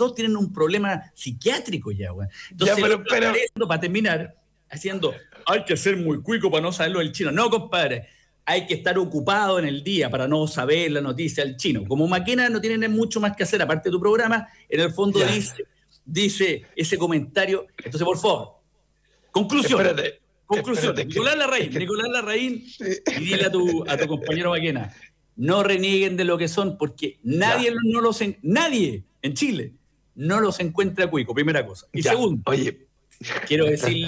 dos tienen un problema psiquiátrico ya, güey. Entonces, ya, pero... para terminar, haciendo, hay que ser muy cuico para no saberlo del chino. No, compadre, hay que estar ocupado en el día para no saber la noticia del chino. Como Maquena no tiene mucho más que hacer, aparte de tu programa, en el fondo dice ese comentario. Entonces, por favor, conclusión. Espérate, Nicolás Larraín, sí. Y dile a tu compañero Maquena, no renieguen de lo que son, porque nadie en Chile no los encuentra cuico, primera cosa. Y segundo, quiero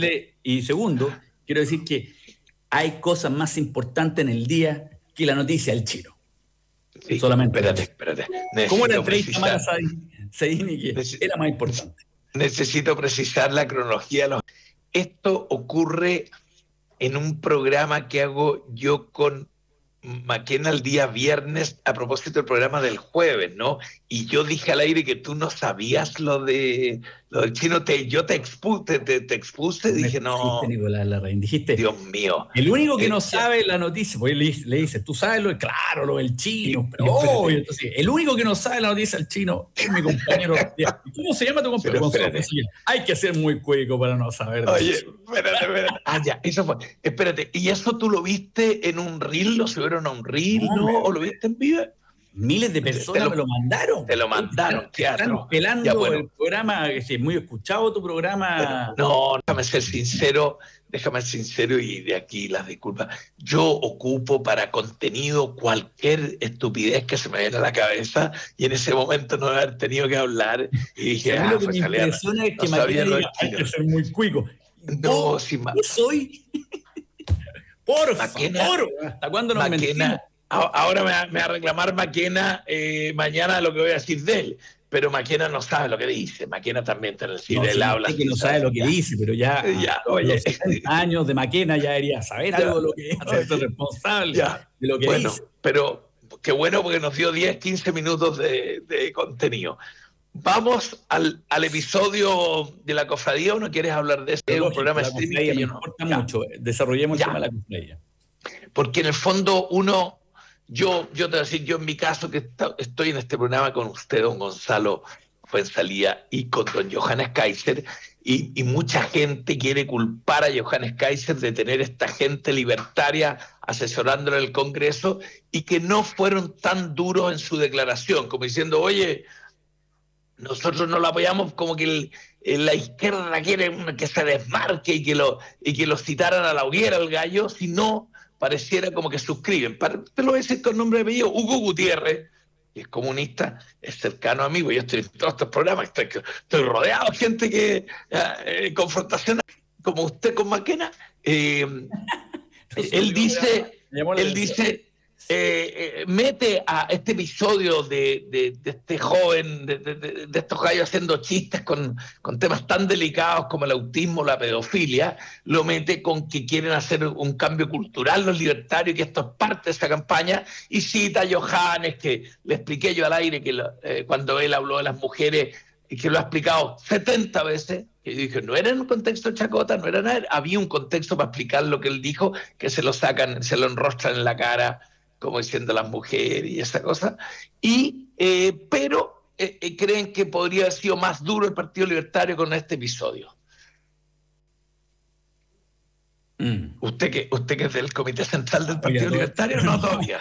decir que hay cosas más importantes en el día que la noticia del chino. Sí, solamente. Espérate. ¿Cómo era la entrevista a Mara Saidini que era más importante? Necesito precisar la cronología. Esto ocurre en un programa que hago yo con Maquena el día viernes a propósito del programa del jueves, ¿no? Y yo dije al aire que tú no sabías lo del chino. Yo te expuse, dije no. Nicolás Larraín, dijiste, Dios mío. El único que no sabe la noticia, pues le dice, tú sabes claro, lo del chino, pero entonces, el único que no sabe la noticia del chino es mi compañero. ¿Cómo se llama tu compañero? Hay que ser muy cuico para no saber. Oye, espérate. Ya, eso fue. Espérate, ¿y eso tú lo viste en un reel? ¿Lo subieron a un reel, no? ¿O lo viste en vivo? Miles de personas me lo mandaron. Te lo mandaron, están pelando el programa, es muy escuchado tu programa. No, déjame ser sincero y de aquí las disculpas. Yo ocupo para contenido cualquier estupidez que se me viene a la cabeza y en ese momento no haber tenido que hablar y dije, lo que me impresiona es que Maquena diga, hay que ser muy cuico. No, sin más. ¿Qué soy? Por favor, ¿hasta cuándo nos mentimos? Ahora me va a reclamar Maquena mañana lo que voy a decir de él, pero Maquena no sabe lo que dice. Maquena también está en el cine, él habla. Que no sabe lo que dice, pero ya oye, 60 años de Maquena ya debería saber algo de lo que es, ser responsable de lo que dice. Pero qué bueno porque nos dio 10, 15 minutos de contenido. Vamos al episodio de la cofradía, ¿o no quieres hablar de eso? Es un programa de streaming que me importa mucho. Desarrollemos el tema de la cofradía. Porque en el fondo yo te voy a decir, yo en mi caso que estoy en este programa con usted, don Gonzalo Fuenzalía, y con don Johannes Kaiser, y mucha gente quiere culpar a Johannes Kaiser de tener esta gente libertaria asesorándole en el Congreso y que no fueron tan duros en su declaración, como diciendo, oye, nosotros no lo apoyamos, como que la izquierda quiere que se desmarque y que lo citaran a la hoguera el gallo, sino pareciera como que suscriben. Te lo voy a decir con nombre y apellido. Hugo Gutiérrez, que es comunista, es cercano a mí, yo estoy en todos estos programas, estoy rodeado de gente que confrontación como usted con Maquena. Él dice mete a este episodio de este joven, de estos gallos haciendo chistes con temas tan delicados como el autismo, la pedofilia, lo mete con que quieren hacer un cambio cultural los libertarios, que esto es parte de esa campaña, y cita a Johannes, que le expliqué yo al aire que cuando él habló de las mujeres, y que lo ha explicado 70 veces, que yo dije, no era en un contexto chacota, no era nada, había un contexto para explicar lo que él dijo, que se lo enrostran en la cara, como diciendo las mujeres y esa cosa, pero creen que podría haber sido más duro el Partido Libertario con este episodio. ¿Usted que es del Comité Central del Partido Libertario? No, todavía.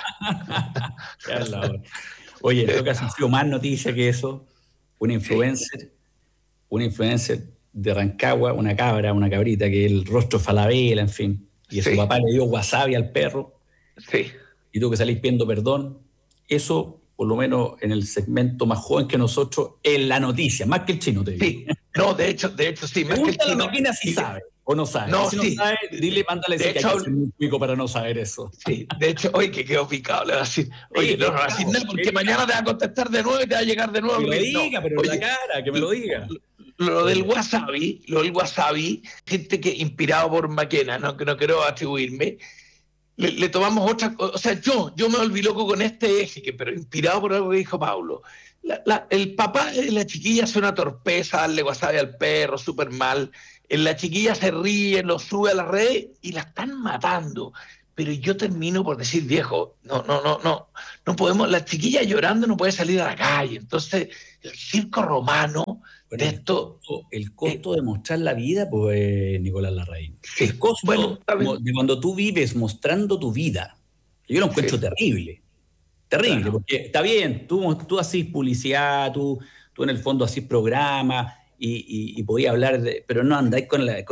Oye, en todo caso ha sido más noticia que eso. Una influencer de Rancagua, una cabrita, que el rostro Falabella, en fin, y su papá le dio wasabi al perro. Sí. Y tuvo que salir pidiendo perdón. Eso, por lo menos en el segmento más joven que nosotros, en la noticia, más que el chino, te digo. Sí, no, de hecho, sí. Más que el chino. La máquina si sabe o no sabe. No, si no sabe, dile, mándale ese que hay que ser muy pico para no saber eso. Sí, de hecho, oye, que quedó picado, le va a decir, oye, no va a decir nada, porque mañana te va a contestar de nuevo y te va a llegar de nuevo. Que me lo diga, pero en la cara, que me lo diga. Lo del wasabi, gente que inspirado por Maquena, no quiero atribuirme, le tomamos otra cosa. O sea, yo me volví loco con este eje, pero inspirado por algo que dijo Paulo. El papá de la chiquilla hace una torpeza, darle wasabi al perro, súper mal. La chiquilla se ríe, lo sube a la red y la están matando. pero yo termino por decir, viejo, no podemos, la chiquilla llorando no puede salir a la calle. Entonces, el circo romano Bueno, de esto... el costo de mostrar la vida, pues, Nicolás Larraín. El Sí, bueno, costo está bien. de cuando tú vives mostrando tu vida. Yo lo encuentro Sí, terrible. Terrible, claro. porque está bien, tú haces publicidad, tú en el fondo haces programas y podías hablar, pero no andáis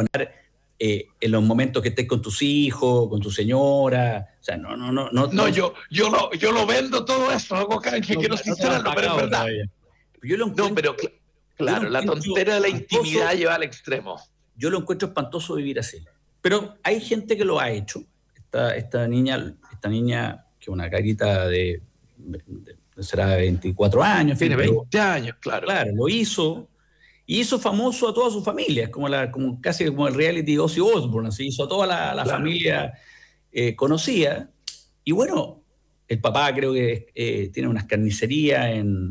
en los momentos que estés con tus hijos, con tu señora. O sea, No, yo lo vendo todo eso, hago canje, quiero no te lo han sincerarlo, pero es pagado verdad. todavía. Yo lo No, encuentro, pero yo lo claro, la encuentro tontera de la espantoso, intimidad lleva al extremo. yo lo encuentro espantoso vivir así. Pero hay gente que lo ha hecho. Esta niña, que es una carita será 24 años, en fin, Tiene pero 20 años, claro. claro, lo hizo. Y hizo famoso a toda su familia, como casi como el reality Ozzy Osbourne, así hizo a toda la Claro. familia conocida. Y bueno, el papá creo que tiene unas carnicerías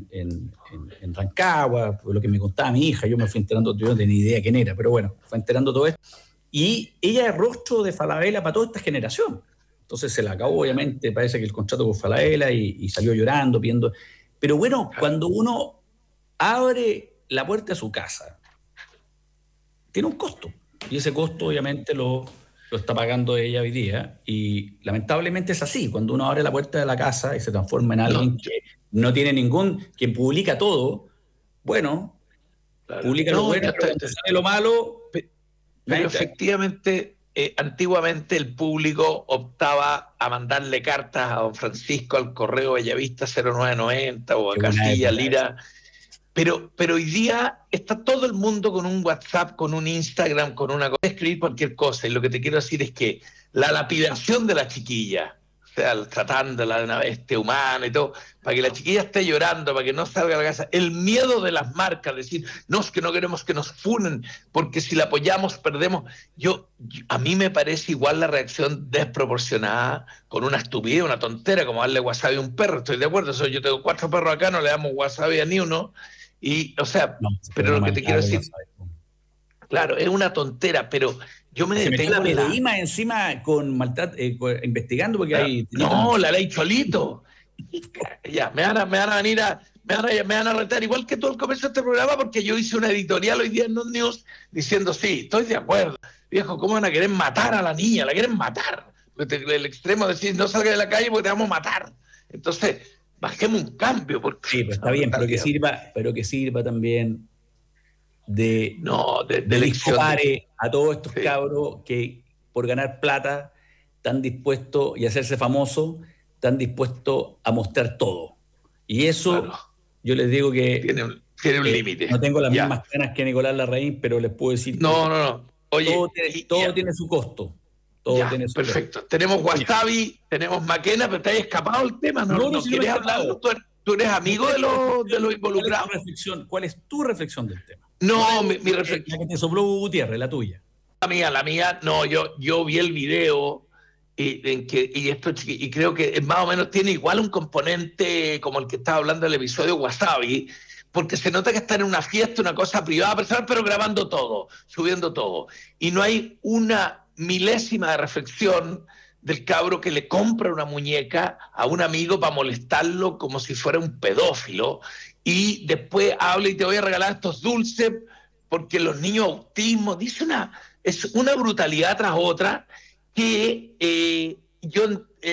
en Rancagua, por lo que me contaba mi hija, yo me fui enterando, yo no tenía idea quién era, pero bueno, fue enterando todo esto. Y ella es rostro de Falabella para toda esta generación. Entonces se la acabó, obviamente, parece que el contrato con Falabella y salió llorando, pidiendo. Pero bueno, cuando uno abre la puerta de su casa, tiene un costo. Y ese costo, obviamente, lo está pagando ella hoy día. Y lamentablemente es así. Cuando uno abre la puerta de la casa y se transforma en No, alguien que no tiene quien publica todo, bueno, claro. publica lo No, bueno, pero cuando sale lo malo, pero nadie te... efectivamente, antiguamente el público optaba a mandarle cartas a don Francisco al correo Bellavista 0990 o a Qué buena Casilla época esa. Lira. Pero hoy día está todo el mundo con un WhatsApp, con un Instagram, con una cosa, escribir cualquier cosa. Y lo que te quiero decir es que la lapidación de la chiquilla, o sea, tratándola de una bestia humana y todo, para que la chiquilla esté llorando, para que no salga de la casa, el miedo de las marcas, decir, no, es que no queremos que nos funen, porque si la apoyamos perdemos. A mí me parece igual la reacción desproporcionada, con una estupidez, una tontera, como darle wasabi a un perro, estoy de acuerdo, yo tengo 4 perros acá, no le damos wasabi a ni uno. Y, o sea, No, pero una lo que te quiero maldad, decir, claro, es una tontera, pero yo me se metió la detengo en PDI más encima investigando porque hay delitos No, mucho. la ley Cholito. Ya, me van a retar, igual que todo el comienzo de este programa, porque yo hice una editorial hoy día en Non News diciendo, sí, estoy de acuerdo. Viejo, ¿cómo van a querer matar a la niña? La quieren matar. El extremo de decir, no salga de la calle porque te vamos a matar. Entonces, bajemos un cambio, porque Sí, pues está bien, pero que sirva también no, de de elección. discopare a todos estos Sí, cabros que por ganar plata están dispuestos y hacerse famosos, están dispuestos a mostrar todo. Y claro, eso, yo les digo que tiene un límite. no tengo las Ya. mismas ganas que Nicolás Larraín, pero les puedo decir que No. Oye, todo tiene su costo. Todo ya, tiene su costo. perfecto. Tenemos Wasabi, tenemos Maquena, pero te has escapado el tema, ¿no Si no me he quieres hablarlo? escapado. ¿Tú eres amigo de los involucrados? ¿Cuál es tu reflexión del tema? No No, mi la reflexión, que te sopló Gutiérrez, la tuya. la mía, no, yo vi el video y creo que más o menos tiene igual un componente como el que estaba hablando del episodio Wasabi, porque se nota que está en una fiesta, una cosa privada, personal, pero grabando todo, subiendo todo. Y no hay una milésima de reflexión del cabro que le compra una muñeca a un amigo para molestarlo como si fuera un pedófilo y después habla y te voy a regalar estos dulces porque los niños autismo, es una brutalidad tras otra que yo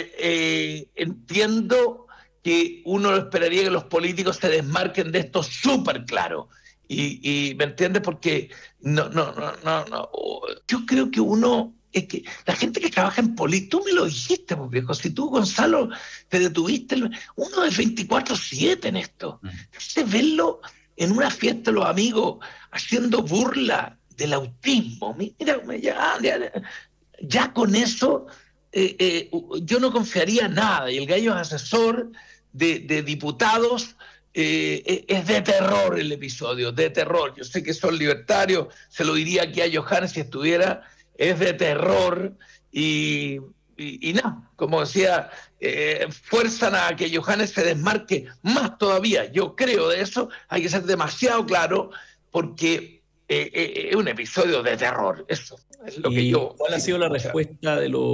entiendo que uno esperaría que los políticos se desmarquen de esto súper claro. Y me entiendes porque no. Yo creo que es que la gente que trabaja en política, tú me lo dijiste, pues, viejo, si tú, Gonzalo, te detuviste, uno es 24/7 en esto. Entonces, verlo en una fiesta, los amigos haciendo burla del autismo, mira, ya con eso yo no confiaría nada. Y el gallo es asesor de diputados. Es de terror el episodio, de terror. Yo sé que son libertarios, se lo diría aquí a Johannes si estuviera, es de terror y nada, como decía, fuerzan a que Johannes se desmarque más todavía. Yo creo de eso, hay que ser demasiado claro porque es un episodio de terror. Eso es lo que yo... ¿Cuál ha sido la respuesta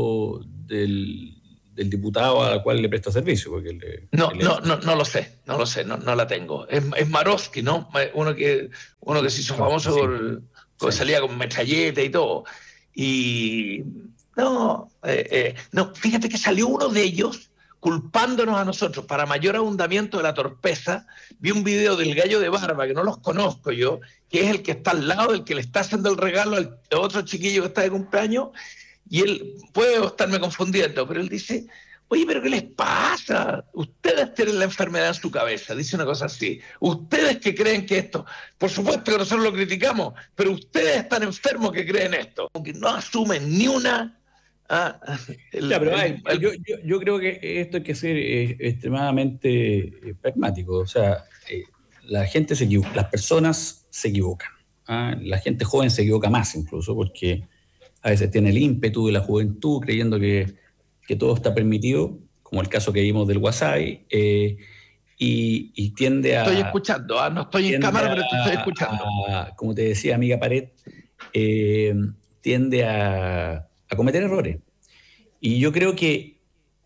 del diputado al cual le presta servicio? Porque no lo sé, no la tengo. Es Marovsky, ¿no? Uno que se hizo famoso porque salía con metralleta y todo. Y no, fíjate que salió uno de ellos culpándonos a nosotros para mayor abundamiento de la torpeza. Vi un video del gallo de barba, que no los conozco yo, que es el que está al lado, el que le está haciendo el regalo al otro chiquillo que está de cumpleaños, y él puede estarme confundiendo, pero él dice: oye, ¿pero qué les pasa? Ustedes tienen la enfermedad en su cabeza, dice una cosa así. Ustedes que creen que esto, por supuesto que nosotros lo criticamos, pero ustedes están enfermos que creen esto. Como que no asumen ni una... yo creo que esto hay que ser extremadamente pragmático. O sea, la gente se equivoca, las personas se equivocan. La gente joven se equivoca más incluso, porque a veces tiene el ímpetu de la juventud creyendo que todo está permitido, como el caso que vimos del Wasabi, y tiende a... Estoy escuchando, no estoy en cámara, pero te estoy escuchando. Como te decía, amiga Pared, tiende a cometer errores. Y yo creo que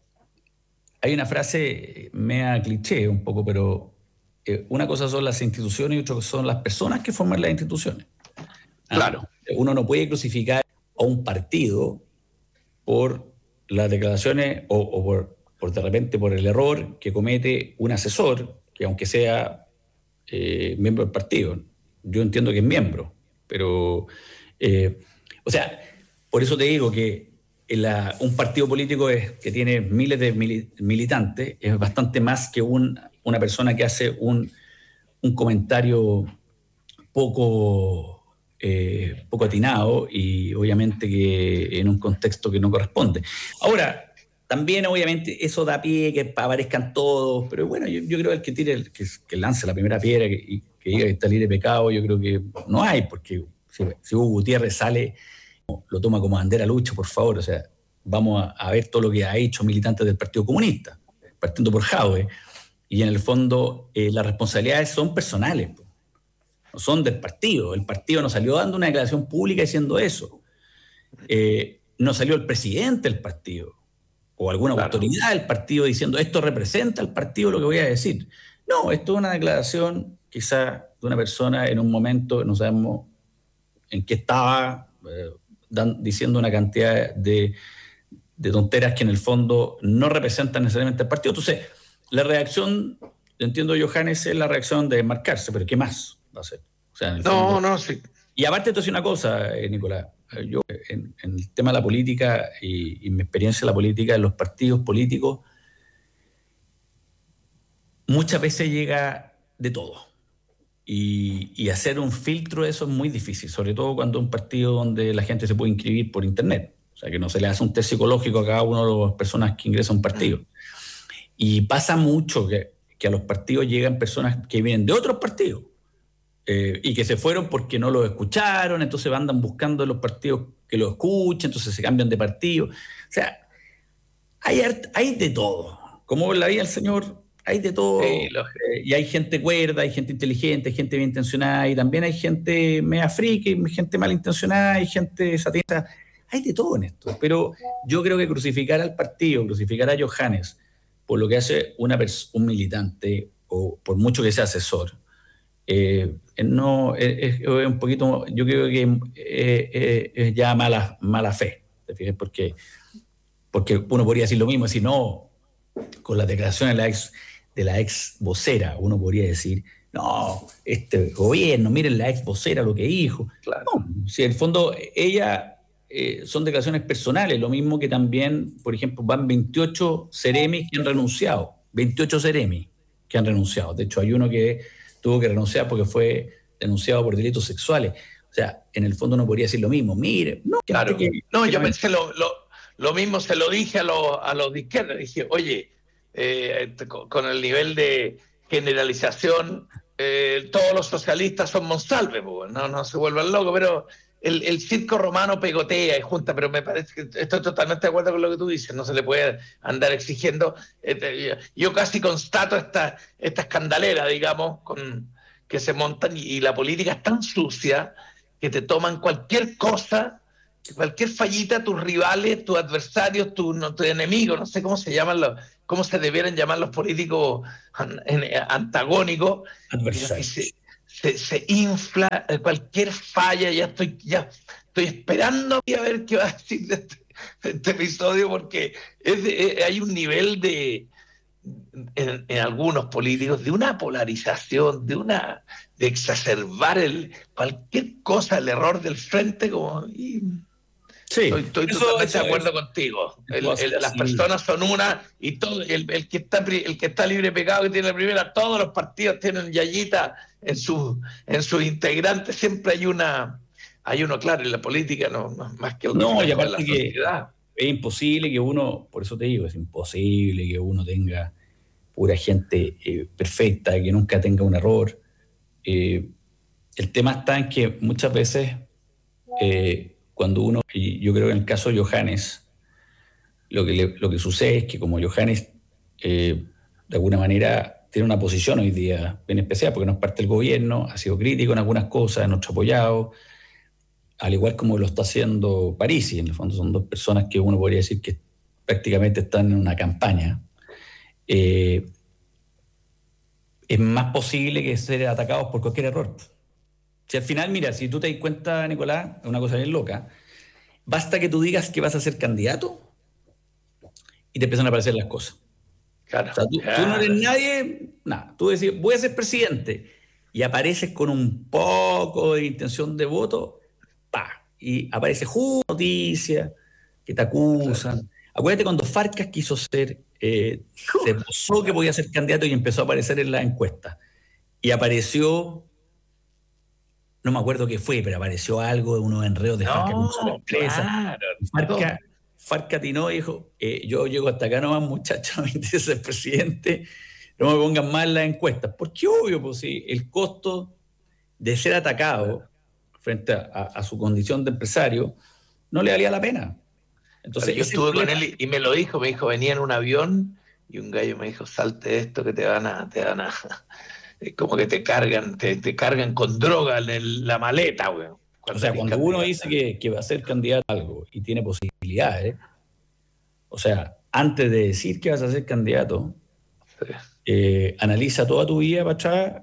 hay una frase media cliché un poco, pero una cosa son las instituciones y otra son las personas que forman las instituciones. Claro. Uno no puede crucificar a un partido por las declaraciones o por de repente por el error que comete un asesor, que aunque sea miembro del partido, yo entiendo que es miembro, pero o sea, por eso te digo que un partido político que tiene miles de militantes es bastante más que una persona que hace un comentario poco atinado y obviamente que en un contexto que no corresponde. Ahora, también obviamente eso da pie que aparezcan todos, pero bueno, yo creo que el que tire, que lance la primera piedra y que diga que está libre de pecado, yo creo que no hay, porque si Hugo Gutiérrez sale, lo toma como bandera lucha, por favor, o sea, vamos a ver todo lo que ha hecho militantes del Partido Comunista, partiendo por Jadwe, y en el fondo las responsabilidades son personales, no son del partido. El partido no salió dando una declaración pública diciendo eso. No salió el presidente del partido o alguna autoridad del partido diciendo esto representa al partido lo que voy a decir. No, esto es una declaración quizá de una persona en un momento, no sabemos en qué estaba, diciendo una cantidad de tonteras que en el fondo no representan necesariamente al partido. Entonces, la reacción, entiendo, Johannes, es la reacción de marcarse, pero ¿qué más va a hacer? O sea, en el fondo, sí. Y aparte, te voy a decir una cosa, Nicolás. Yo, en el tema de la política y mi experiencia en la política, en los partidos políticos, muchas veces llega de todo. Y hacer un filtro de eso es muy difícil, sobre todo cuando es un partido donde la gente se puede inscribir por internet. O sea, que no se le hace un test psicológico a cada una de las personas que ingresan a un partido. Y pasa mucho que a los partidos llegan personas que vienen de otros partidos y que se fueron porque no los escucharon, entonces andan buscando en los partidos que los escuchen, entonces se cambian de partido. O sea, hay de todo. Como en la vida del Señor, hay de todo. Y hay gente cuerda, hay gente inteligente, hay gente bien intencionada, y también hay gente media friki, gente malintencionada, hay gente satírica. Hay de todo en esto. Pero yo creo que crucificar al partido, crucificar a Johannes por lo que hace un militante, o por mucho que sea asesor, no es un poquito, yo creo que es ya mala fe, ¿te fijas? Porque uno podría decir lo mismo, decir no, con las declaraciones de la ex vocera, uno podría decir, no, este gobierno, miren la ex vocera lo que dijo. Claro. No, si en el fondo ella son declaraciones personales, lo mismo que también, por ejemplo, van 28 seremis que han renunciado, 28 seremis que han renunciado. De hecho, hay uno que tuvo que renunciar porque fue denunciado por delitos sexuales. O sea, en el fondo no podría decir lo mismo. Mire, no, claro. Yo pensé lo mismo, se lo dije a los de izquierda. Dije, oye, con el nivel de generalización, todos los socialistas son Monsalve, no se vuelvan locos, pero el circo romano pegotea y junta, pero me parece que estoy totalmente de acuerdo con lo que tú dices, no se le puede andar exigiendo. Yo casi constato esta escandalera, digamos, que se montan, y la política es tan sucia que te toman cualquier cosa, cualquier fallita, tus rivales, tus adversarios, tus enemigos, no sé cómo se llaman cómo se debieran llamar los políticos antagónicos, pero que Adversarios. se infla cualquier falla. Ya estoy esperando a ver qué va a decir de este episodio, porque hay un nivel en algunos políticos de una polarización, de exacerbar cualquier cosa, el error del frente, Sí, estoy eso, totalmente eso, de acuerdo eso contigo. puedo ser Las así. personas son una, y todo el que está libre de pecado, que tiene la primera, todos los partidos tienen yayita en sus integrantes. Siempre hay uno, claro, en la política no es más que el No, y reflejo de la aparte que sociedad. es imposible que uno, por eso te digo, es imposible que uno tenga pura gente perfecta, que nunca tenga un error. Eh, el tema está en que muchas veces cuando uno, y yo creo que en el caso de Johannes, lo que sucede es que como Johannes de alguna manera tiene una posición hoy día bien especial, porque no es parte del gobierno, ha sido crítico en algunas cosas, en otros apoyado, al igual como lo está haciendo Parisi. En el fondo son dos personas que uno podría decir que prácticamente están en una campaña. Eh, es más posible que ser atacados por cualquier error. Si al final, mira, si tú te das cuenta, Nicolás, es una cosa bien loca, basta que tú digas que vas a ser candidato y te empiezan a aparecer las cosas. O Claro, sea, tú no eres nadie, nada. Tú decís, voy a ser presidente y apareces con un poco de intención de voto, pa, y aparece noticia que te claro. acusan. Acuérdate cuando Farcas quiso ser, se posó que podía ser candidato y empezó a aparecer en la encuesta. Y apareció, no me acuerdo qué fue, pero apareció algo de unos enredos de Farca con su No, empresa. claro. Farca, No, Farca atinó y dijo, yo llego hasta acá nomás, muchachos, no me interesa ser presidente, no me pongan más en las encuestas. Porque obvio, pues sí, el costo de ser atacado frente a su condición de empresario no le valía la pena. claro, Entonces, yo ese es el estuve con problema. él y me lo dijo, venía en un avión y un gallo me dijo, salte esto que como que te cargan con droga en la maleta, weón, O cuando sea, eres cuando uno candidato. dice que va a ser candidato a algo y tiene posibilidades, o sea, antes de decir que vas a ser candidato, analiza toda tu vida para atrás,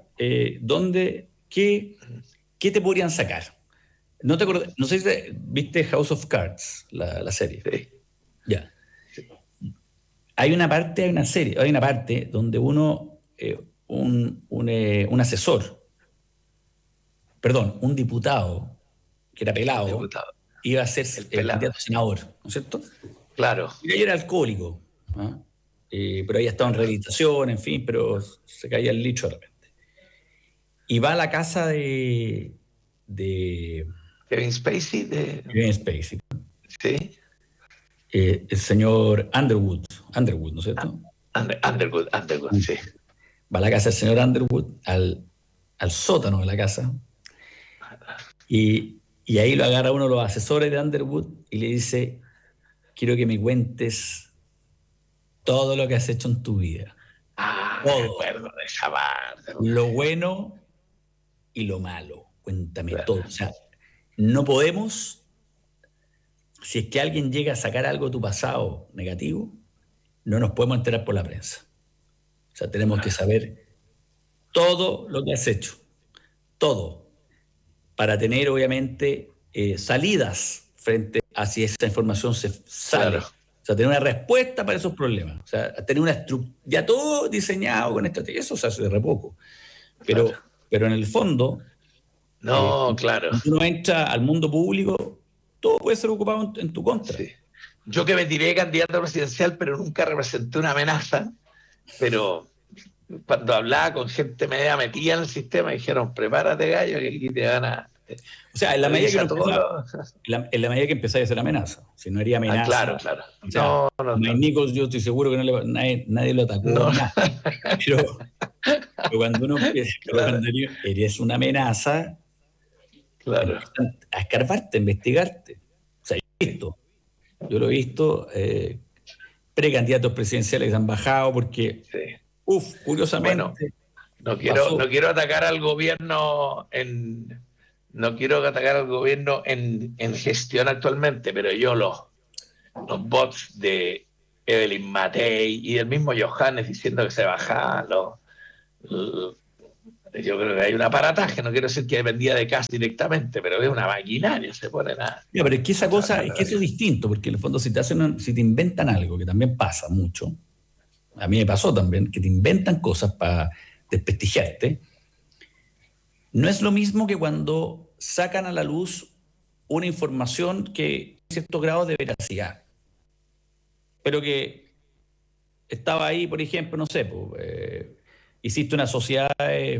qué te podrían sacar. No sé si viste House of Cards, la serie. Sí, Ya. sí. Hay una parte donde un asesor, perdón, un diputado que era Un pelado, diputado, iba a ser el pelado, candidato a senador, ¿no es cierto? claro. Y ella era alcohólico, ¿ah? Pero ella estaba en rehabilitación, en fin, pero se caía el licho de repente. Y va a la casa de Kevin Spacey, Kevin Spacey, sí, el señor Underwood, ¿no es cierto? Underwood, sí. Va a la casa del señor Underwood, al sótano de la casa, y ahí lo agarra uno de los asesores de Underwood y le dice, quiero que me cuentes todo lo que has hecho en tu vida. Me Todo. acuerdo de esa parte. Lo bueno y lo malo. Cuéntame Claro, todo. O sea, no podemos, si es que alguien llega a sacar algo de tu pasado negativo, no nos podemos enterar por la prensa. O sea, tenemos que saber todo lo que has hecho. Todo. Para tener, obviamente, salidas frente a si esa información se claro, sale. O sea, tener una respuesta para esos problemas. O sea, tener una estructura, ya todo diseñado con estrategia. Eso se hace de re poco. claro. Pero en el fondo, No, claro, cuando uno entra al mundo público, todo puede ser ocupado en tu contra. sí. Yo que me tiré candidato presidencial, pero nunca representé una amenaza, pero cuando hablaba con gente media metida en el sistema, dijeron, prepárate, gallo, que aquí te van a... O sea, en la medida que Revisa uno todo empieza, lo... en la medida que empezáis a hacer amenaza. Si no haría amenaza, claro, claro. o sea, No, a no, Mike no. Nichols yo estoy seguro que nadie lo atacó No. ni nada. Pero, pero Claro, cuando eres una amenaza, claro. empiezan a escarbarte, a investigarte. O sea, yo lo he visto, precandidatos presidenciales que se han bajado porque, Sí. uff, Bueno, curiosamente, no pasó. quiero atacar al gobierno no quiero atacar al gobierno en gestión actualmente, pero los bots de Evelyn Matei y el mismo Johannes diciendo que se bajaban yo creo que hay un aparataje, no quiero decir que dependía de CAS directamente, pero es una maquinaria, se pone nada. Ya, pero es que esa cosa, es que eso es distinto, porque en el fondo si te inventan algo, que también pasa mucho, a mí me pasó también, que te inventan cosas para desprestigiarte, no es lo mismo que cuando sacan a la luz una información que tiene cierto grado de veracidad, pero que estaba ahí, por ejemplo, no sé, hiciste una sociedad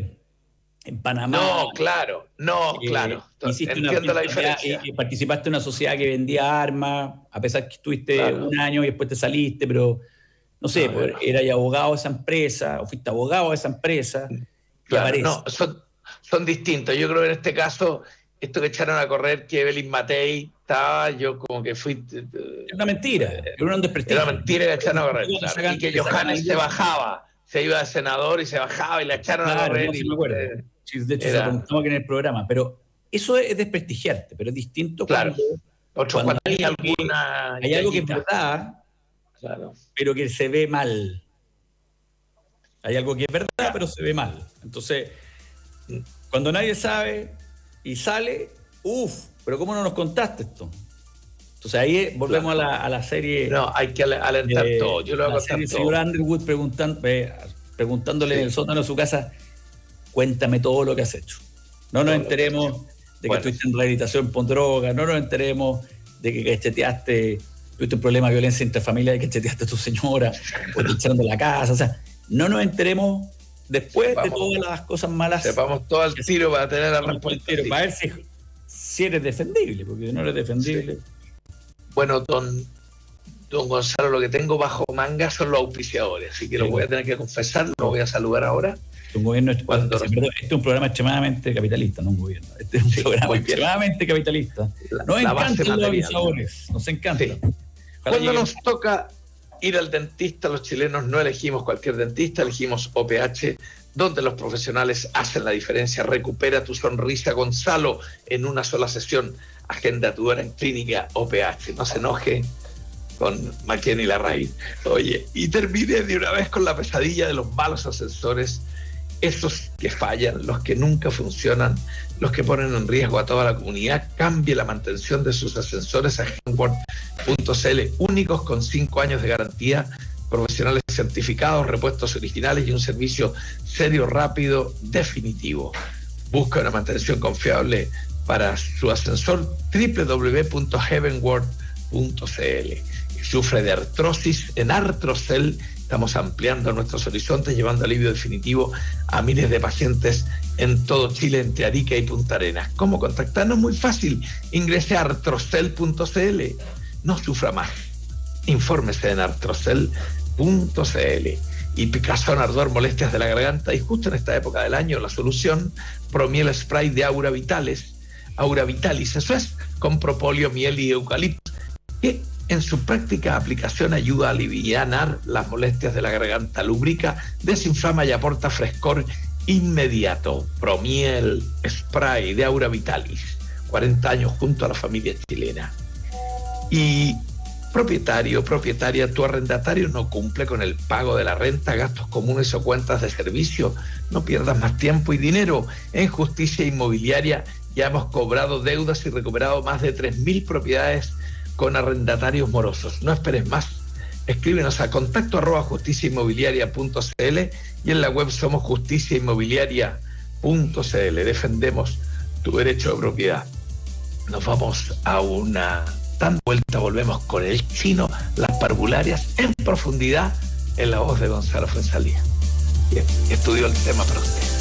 en Panamá. No, claro. Hiciste Entiendo la diferencia. Y participaste en una sociedad que vendía armas, a pesar que estuviste un año y después te saliste, pero no sé, eras abogado de esa empresa, o fuiste abogado de esa empresa. Claro, no, son distintos. Yo creo que en este caso, esto que echaron a correr, que Evelyn Matei estaba, yo como que fui... Era una mentira, era un desprestigio. Era una mentira que echaron a correr, claro. Y que Johannes se bajaba, se iba de senador y se bajaba y la echaron a correr. No, sí me acuerdo. Sí, de hecho, se preguntaba que en el programa, pero eso es desprestigiarte, pero es distinto cuando hay algo que es verdad, pero que se ve mal. Hay algo que es verdad, pero se ve mal. Entonces, cuando nadie sabe y sale, pero ¿cómo no nos contaste esto? Entonces ahí volvemos a la serie. No, hay que alentar todo. Yo lo voy a contar todo. El señor Underwood preguntándole en el sótano de su casa, cuéntame todo lo que has hecho. No nos enteremos de que estuviste en rehabilitación por droga, no nos enteremos de que cacheteaste, tuviste un problema de violencia intrafamiliar y cacheteaste a tu señora, o te echaron de la casa, o sea, no nos enteremos después de todas las cosas malas. Sepamos todo al tiro para tener la respuesta. Para ver si eres defendible, porque no eres defendible. Sí. Bueno, don Gonzalo, lo que tengo bajo manga son los auspiciadores, así que lo voy a tener que confesar, lo voy a saludar ahora. Un gobierno, este es un programa extremadamente capitalista, no un gobierno. Este es un programa extremadamente capitalista. Nos encantan los avisadores, nos encanta. Sí. Cuando nos toca ir al dentista, los chilenos no elegimos cualquier dentista, elegimos OPH, donde los profesionales hacen la diferencia. Recupera tu sonrisa, Gonzalo, en una sola sesión. Agenda tu hora en Clínica OPH. No se enoje con McKenny Larraín. Oye, y terminé de una vez con la pesadilla de los malos ascensores, esos que fallan, los que nunca funcionan, los que ponen en riesgo a toda la comunidad. Cambie la mantención de sus ascensores a Heavenworld.cl, únicos con 5 años de garantía, profesionales certificados, repuestos originales y un servicio serio, rápido, definitivo. Busca una mantención confiable para su ascensor, www.heavenworld.cl. Sufre de artrosis, en Artrocel estamos ampliando nuestros horizontes, llevando alivio definitivo a miles de pacientes en todo Chile, entre Arica y Punta Arenas. ¿Cómo contactarnos? Muy fácil. Ingrese a artrocel.cl. No sufra más. Infórmese en artrocel.cl. Y picazón, ardor, molestias de la garganta. Y justo en esta época del año, la solución, Promiel Spray de Aura Vitalis. Eso es, con propóleo, miel y eucalipto, que en su práctica aplicación ayuda a alivianar las molestias de la garganta, lubrica, desinflama y aporta frescor inmediato. Promiel Spray de Aura Vitalis, 40 años junto a la familia chilena. Y propietaria, tu arrendatario no cumple con el pago de la renta, gastos comunes o cuentas de servicio. No pierdas más tiempo y dinero. En Justicia Inmobiliaria ya hemos cobrado deudas y recuperado más de 3.000 propiedades con arrendatarios morosos. No esperes más. Escríbenos a contacto@justiciainmobiliaria.cl y en la web somos justiciainmobiliaria.cl. Defendemos tu derecho de propiedad. Nos vamos a una tan vuelta, volvemos con el chino, las parvularias en profundidad, en la voz de Gonzalo Fuenzalía. Bien, estudió el tema para usted.